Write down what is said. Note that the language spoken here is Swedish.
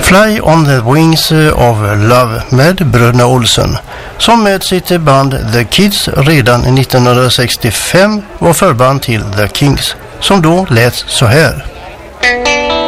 Fly on the Wings of Love med bröderna Olsen, som med sitt band The Kids redan 1965 var förband till The Kings, som då lät så här.